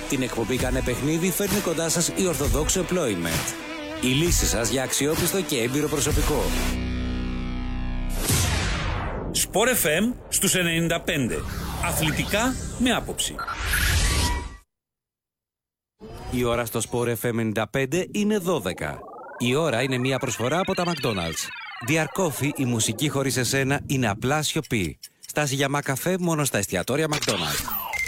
Την εκπομπή Κάνε Παιχνίδι φέρνει κοντά σας η Orthodox Employment. Η λύση σας για αξιόπιστο και έμπειρο προσωπικό. Sport FM στους 95. Αθλητικά με άποψη. Η ώρα στο Sport FM 95 είναι 12. Η ώρα είναι μια προσφορά από τα McDonald's. Dear Coffee, η μουσική χωρίς εσένα είναι απλά σιωπή. Στάση για μακαφέ μόνο στα εστιατόρια McDonald's.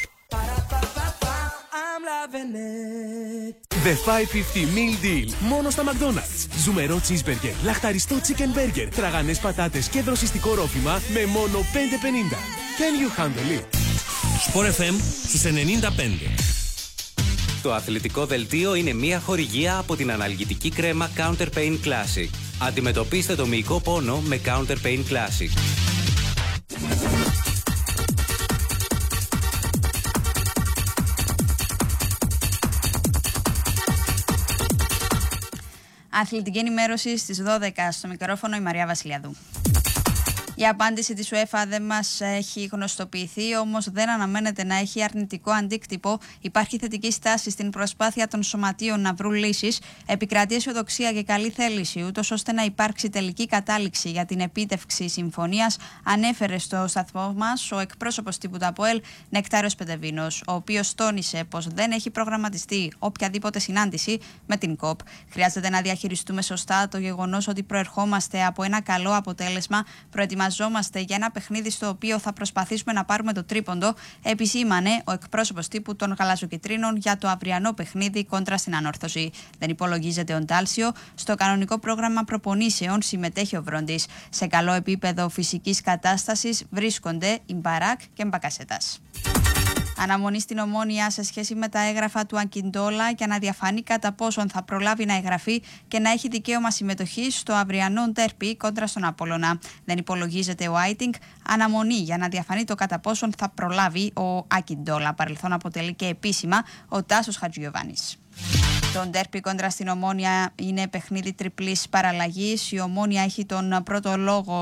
The 550 Meal Deal μόνο στα McDonald's. Ζουμερό cheeseburger, λαχταριστό chicken burger, τραγανές πατάτες και δροσιστικό ρόφημα με μόνο 5,50. Can you handle it? Sport FM στους 95. Το αθλητικό δελτίο είναι μια χορηγία από την αναλγητική κρέμα Counter Pain Classic. Αντιμετωπίστε το μυϊκό πόνο με Counter Pain Classic. Αθλητική ενημέρωση στις 12 στο μικρόφωνο η Μαρία Βασιλιαδού. Η απάντηση της UEFA δεν μας έχει γνωστοποιηθεί, όμως δεν αναμένεται να έχει αρνητικό αντίκτυπο. Υπάρχει θετική στάση στην προσπάθεια των σωματείων να βρουν λύσεις. Επικρατεί αισιοδοξία και καλή θέληση, ούτως ώστε να υπάρξει τελική κατάληξη για την επίτευξη συμφωνίας, ανέφερε στο σταθμό μας ο εκπρόσωπος τύπου του ΑΠΟΕΛ, Νεκτάριος Πεντεβίνος, ο οποίος τόνισε πως δεν έχει προγραμματιστεί οποιαδήποτε συνάντηση με την ΚΟΠ. Χρειάζεται να διαχειριστούμε σωστά το γεγονός ότι προερχόμαστε από ένα καλό αποτέλεσμα. Προετοιμαζόμαστε για ένα παιχνίδι στο οποίο θα προσπαθήσουμε να πάρουμε το τρίποντο, επισήμανε ο εκπρόσωπος τύπου των Γαλαζοκιτρίνων για το αυριανό παιχνίδι κόντρα στην Ανόρθωση. Δεν υπολογίζεται ο Ντάλσιο. Στο κανονικό πρόγραμμα προπονήσεων συμμετέχει ο Βρόντις. Σε καλό επίπεδο φυσικής κατάστασης βρίσκονται η Μπαράκ και Μπακασέτας. Αναμονή στην Ομόνοια σε σχέση με τα έγγραφα του Ακιντόλα για να διαφανεί κατά πόσον θα προλάβει να εγγραφεί και να έχει δικαίωμα συμμετοχής στο αυριανό ντέρπι κόντρα στον Απόλλωνα. Δεν υπολογίζεται ο Άιτινγκ. Αναμονή για να διαφανεί το κατά πόσον θα προλάβει ο Ακιντόλα. Παρελθόν αποτελεί και επίσημα ο Τάσος Χατζηγιοβάνης. Το ντέρπι κόντρα στην Ομόνοια είναι παιχνίδι τριπλής παραλλαγής. Η Ομόνοια έχει τον πρώτο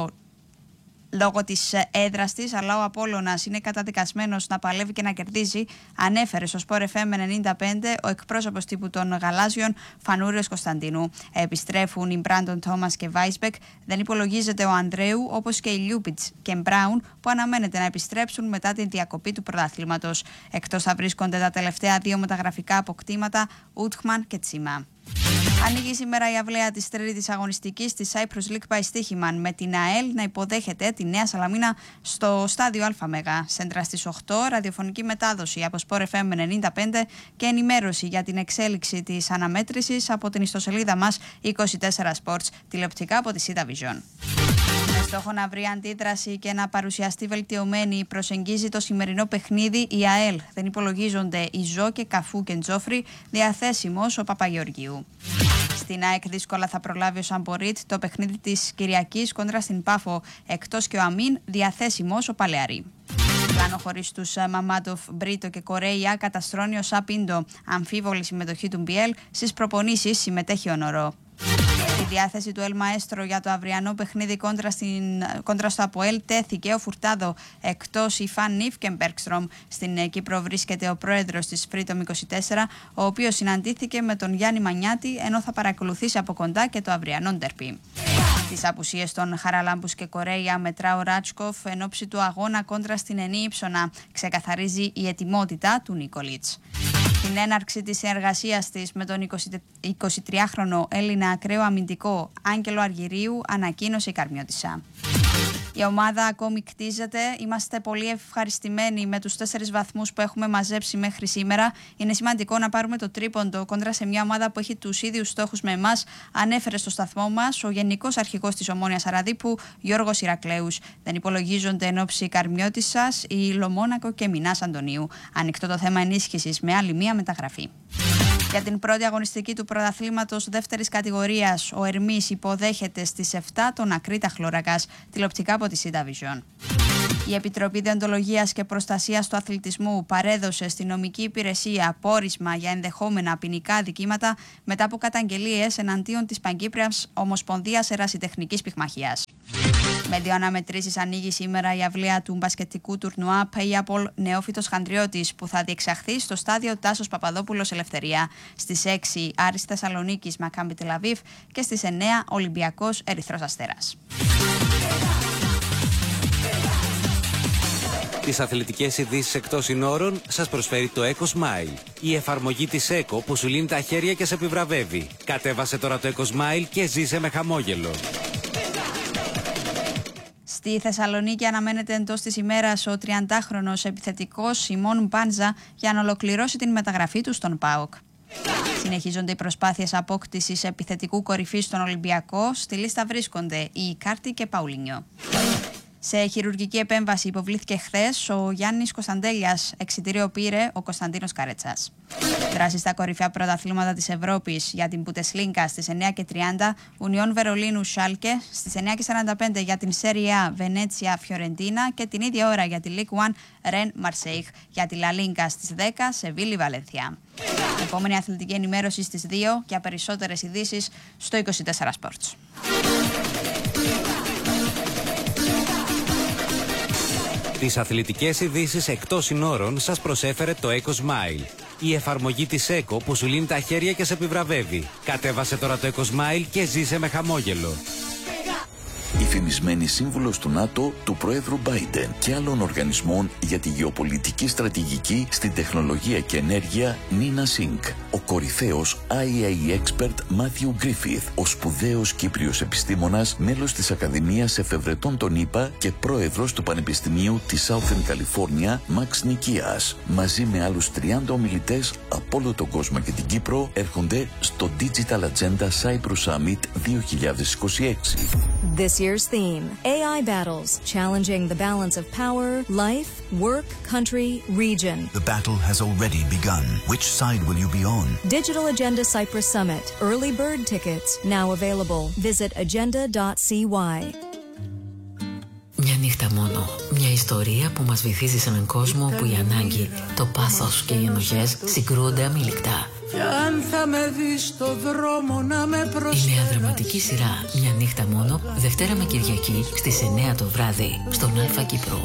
λόγω της έδρας της, αλλά ο Απόλλωνας είναι καταδικασμένος να παλεύει και να κερδίζει, ανέφερε στο Sport FM 95 ο εκπρόσωπος τύπου των Γαλάζιων, Φανούριος Κωνσταντίνου. Επιστρέφουν οι Μπράντον Τόμας και Βάισμπεκ. Δεν υπολογίζεται ο Ανδρέου, όπως και οι Λιούπιτς και Μπράουν, που αναμένεται να επιστρέψουν μετά την διακοπή του πρωταθλήματος. Εκτός θα βρίσκονται τα τελευταία δύο μεταγραφικά αποκτήματα, Ούτχμαν και Τσίμα. Ανοίγει σήμερα η αυλαία της τρίτης αγωνιστικής της Cyprus League by Στίχημαν, με την ΑΕΛ να υποδέχεται τη Νέα Σαλαμίνα στο στάδιο ΑΜΕΓΑ. Σέντρα στις 8, ραδιοφωνική μετάδοση από Sport FM 95 και ενημέρωση για την εξέλιξη της αναμέτρησης από την ιστοσελίδα μας 24 Sports, τηλεοπτικά από τη Sita Vision. Με στόχο να βρει αντίδραση και να παρουσιαστεί βελτιωμένη, προσεγγίζει το σημερινό παιχνίδι η ΑΕΛ. Δεν υπολογίζονται η Ζώκε, Καφού και Τζόφρι, διαθέσιμος ο Παπαγεωργίου. Στην ΑΕΚ δύσκολα θα προλάβει ο Σαμπορίτ το παιχνίδι της Κυριακής κόντρα στην Πάφο, εκτός και ο Αμίν, διαθέσιμος ο Παλαιαρή. Πλάνο χωρίς τους Μαμάντοφ, Μπρίτο και Κορέια καταστρώνει ο Σαπίντο. Αμφίβολη συμμετοχή του Μπιέλ, στις προπονήσεις συμμετέχει ο Νορό. Η διάθεση του Ελ Μαέστρο για το αυριανό παιχνίδι κόντρα στο ΑΠΟΕΛ τέθηκε ο Φουρτάδο, εκτός η Φαν Νιφ και Μπέρκστρομ. Στην Κύπρο βρίσκεται ο πρόεδρος της Freedom 24, ο οποίος συναντήθηκε με τον Γιάννη Μανιάτη, ενώ θα παρακολουθήσει από κοντά και το αυριανό ντερπι. Τις απουσίες των Χαραλάμπους και Κορέια μετρά ο Ράτσκοφ εν όψη του αγώνα κόντρα στην Ενή Ήψονα. Ξεκαθαρίζει η ετοιμότητα του Νίκολιτς. Την έναρξη της συνεργασίας της με τον 23χρονο Έλληνα ακραίο αμυντικό Άγγελο Αργυρίου ανακοίνωσε η Καρμιώτισσα. Η ομάδα ακόμη κτίζεται. Είμαστε πολύ ευχαριστημένοι με τους 4 βαθμούς που έχουμε μαζέψει μέχρι σήμερα. Είναι σημαντικό να πάρουμε το τρίποντο κόντρα σε μια ομάδα που έχει τους ίδιους στόχους με εμάς, ανέφερε στο σταθμό μας ο Γενικός Αρχηγός της Ομόνοιας Αραδίπου, Γιώργος Ηρακλέους. Δεν υπολογίζονται εν ώψη Καρμιώτισσας η Λομόνακο και Μινάς Αντωνίου. Ανοιχτό το θέμα ενίσχυσης με άλλη μία μεταγραφή. Για την πρώτη αγωνιστική του πρωταθλήματος δεύτερης κατηγορίας, ο Ερμής υποδέχεται στις 7 τον Ακρίτα Χλωρακάς, τηλεοπτικά από τη Sita Vision. Η Επιτροπή Δεοντολογίας και Προστασίας του Αθλητισμού παρέδωσε στη νομική υπηρεσία πόρισμα για ενδεχόμενα ποινικά αδικήματα μετά από καταγγελίες εναντίον της Παγκύπριας Ομοσπονδίας Ερασιτεχνικής Πυχμαχίας. Με 2 αναμετρήσεις ανοίγει σήμερα η αυλαία του μπασκετικού τουρνουά Payapol Νεόφυτος Χαντριώτης, που θα διεξαχθεί στο στάδιο Τάσος Παπαδόπουλος Ελευθερία. Στις 6 Άρης Θεσσαλονίκης Μακάμπι Τελαβίβ και στις 9 Ολυμπιακός Ερυθρός Αστέρας. Τις αθλητικές ειδήσεις εκτός συνόρων σας προσφέρει το Eco Smile. Η εφαρμογή της Eco που σου λύνει τα χέρια και σε επιβραβεύει. Κατέβασε τώρα το Eco Smile και ζήσε με χαμόγελο. Στη Θεσσαλονίκη αναμένεται εντός της ημέρας ο 30χρονος επιθετικός Σιμών Μπάντζα για να ολοκληρώσει την μεταγραφή του στον ΠΑΟΚ. Συνεχίζονται οι προσπάθειες απόκτησης επιθετικού κορυφή στον Ολυμπιακό. Στη λίστα βρίσκονται οι Ικάρτη και Παουλίνιο. Σε χειρουργική επέμβαση υποβλήθηκε χθες ο Γιάννης Κωνσταντέλιας, εξιτήριο πήρε ο Κωνσταντίνος Καρέτσας. Δράση στα κορυφαία πρωταθλήματα της Ευρώπης για την Πουτεσλίνκα στις 9:30, Ουνιόν Βερολίνου Σάλκε, στις 9:45 για την Σέρια Βενέτσια Φιωρεντίνα και την ίδια ώρα για τη Ligue 1 Ρεν Μαρσέιχ, για τη Λα Λίγκα στις 10 Σεβίλη Βαλένθια. Επόμενη αθλητική ενημέρωση στις 2 για περισσότερες ειδήσεις στο 24 Sports. Τις αθλητικές ειδήσεις εκτός συνόρων σας προσέφερε το Eco Smile. Η εφαρμογή της Eco που σου λύνει τα χέρια και σε επιβραβεύει. Κατέβασε τώρα το Eco Smile και ζήσε με χαμόγελο. Η φημισμένη σύμβουλος του ΝΑΤΟ, του Προέδρου Biden και άλλων οργανισμών για τη γεωπολιτική στρατηγική στην τεχνολογία και ενέργεια Νίνα Σινκ. Ο κορυφαίος IAEA expert Μάθιου Γκρίφιθ, ο σπουδαίος Κύπριος επιστήμονας, μέλος της Ακαδημίας Εφευρετών των ΗΠΑ και πρόεδρος του Πανεπιστημίου της Southern California, Μαξ Νικίας. Μαζί με άλλους 30 ομιλητές από όλο τον κόσμο και την Κύπρο έρχονται στο Digital Agenda Cyprus Summit 2026. This year's theme, AI battles, challenging the balance of power, life, work, country, region. The battle has already begun. Which side will you be on? Digital Agenda Cyprus Summit. Early bird tickets now available. Visit agenda.cy. Μια νύχτα μόνο. Μια ιστορία που μας βυθίζει σε έναν κόσμο όπου η ανάγκη, το πάθος και οι ενοχές συγκρούονται αμήλικτα. Η νέα δραματική σειρά «Μια νύχτα μόνο», Δευτέρα με Κυριακή στις 9 το βράδυ στον Αλφα Κύπρο.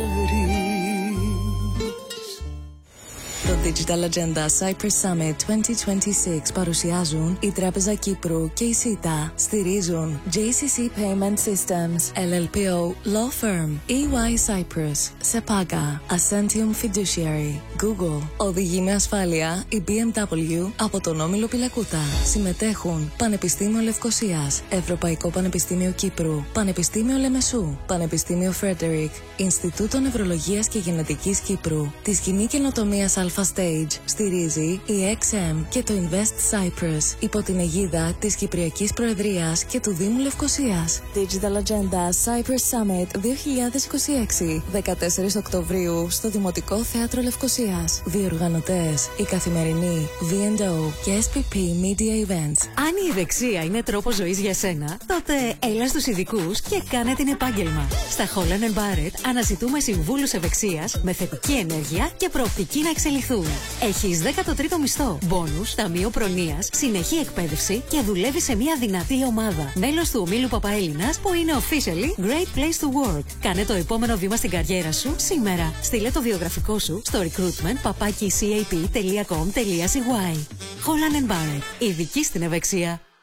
Το Digital Agenda Cyprus Summit 2026 παρουσιάζουν η Τράπεζα Κύπρου και η ΣΥΤΑ. Στηρίζουν JCC Payment Systems, LLPO Law Firm, EY Cyprus, SEPAGA, Ascentium Fiduciary, Google. Οδηγεί με ασφάλεια η BMW από τον Όμιλο Πυλακούτα. Συμμετέχουν Πανεπιστήμιο Λευκωσίας, Ευρωπαϊκό Πανεπιστήμιο Κύπρου, Πανεπιστήμιο Λεμεσού, Πανεπιστήμιο Φρέντερικ, Ινστιτούτο Νευρολογίας και Γενετικής Κύπρου, τη Σκηνή Καινοτομίας Alpha Stage. Στηρίζει η XM και το Invest Cyprus υπό την αιγίδα της Κυπριακής Προεδρίας και του Δήμου Λευκωσίας. Digital Agenda Cyprus Summit 2026, 14 Οκτωβρίου στο Δημοτικό Θέατρο Λευκωσίας. Διοργανωτές η Καθημερινή, V&O και SPP Media Events. Αν η ευεξία είναι τρόπος ζωής για σένα, τότε έλα στους ειδικούς και κάνε την επάγγελμα. Στα Holland & Barrett αναζητούμε συμβούλους ευεξίας με θετική ενέργεια και προοπτική να εξελιχθούν. Έχεις 13ο μισθό, μπόνους, ταμείο προνοίας, συνεχή εκπαίδευση και δουλεύεις σε μια δυνατή ομάδα. Μέλος του ομίλου Παπαέλληνας που είναι officially Great Place to Work. Κάνε το επόμενο βήμα στην καριέρα σου σήμερα. Στείλε το βιογραφικό σου στο recruitment@cap.com.cy. Holland & Barrett. Ειδικοί στην ευεξία.